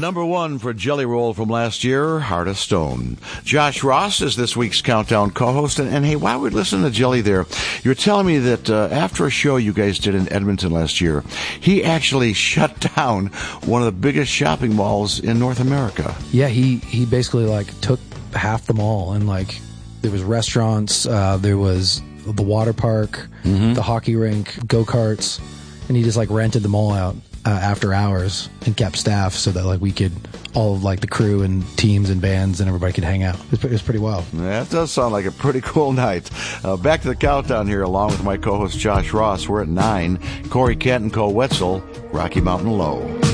number one for Jelly Roll from last year, Heart of Stone. Josh Ross is this week's Countdown co-host. And hey, while we're listening to Jelly there, you're telling me that after a show you guys did in Edmonton last year, he actually shut down one of the biggest shopping malls in North America. Yeah, he basically took half the mall, and there was restaurants, there was the water park, the hockey rink, go-karts, and he just rented the mall out after hours and kept staff so that we could, all of the crew and teams and bands and everybody could hang out. It was pretty wild. That does sound like a pretty cool night. Back to the Countdown here along with my co-host Josh Ross. We're at 9. Corey Kent and Cole Wetzel, Rocky Mountain Low.